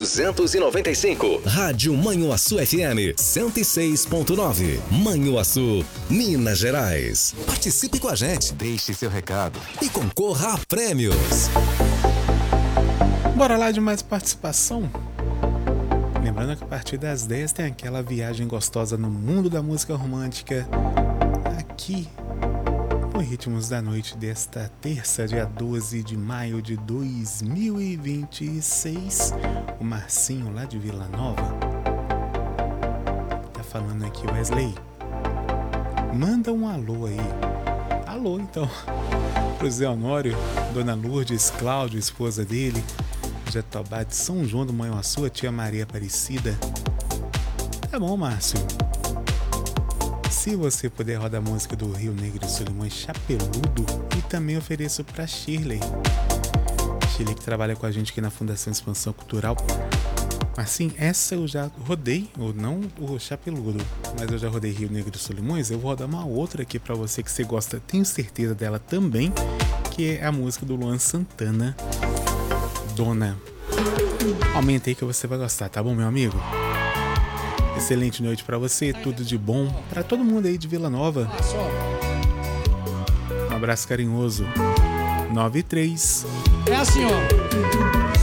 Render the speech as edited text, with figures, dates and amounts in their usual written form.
295. Rádio Manhuaçu FM 106.9. Manhuaçu, Minas Gerais. Participe com a gente, deixe seu recado e concorra a prêmios. Bora lá de mais participação? Lembrando que a partir das 10 tem aquela viagem gostosa no mundo da música romântica aqui no Ritmos da Noite desta terça, dia 12 de maio de 2026. O Marcinho lá de Vila Nova tá falando aqui, Wesley, manda um alô aí. Alô então pro Zé Honório, Dona Lourdes, Cláudio, esposa dele, Jatobá de São João do Manhuaçu, a tia Maria Aparecida. Tá bom, Márcio. Se você puder, roda a música do Rio Negro e Solimões, Chapeludo, e também ofereço pra Shirley. Shirley que trabalha com a gente aqui na Fundação Expansão Cultural. Mas sim, essa eu já rodei, ou não o Chapeludo, mas eu já rodei Rio Negro e Solimões. Eu vou rodar uma outra aqui pra você que você gosta, tenho certeza dela também, que é a música do Luan Santana, Dona. Aumenta aí que você vai gostar, tá bom, meu amigo? Excelente noite pra você, tudo de bom pra todo mundo aí de Vila Nova. Um abraço carinhoso. 93. É assim, ó.